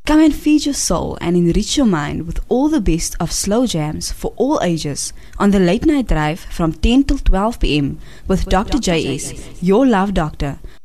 Come and feed your soul and enrich your mind with all the best of slow jams for all ages on the Late Night Drive from 10 till 12 p.m. with Dr. JS, your love doctor,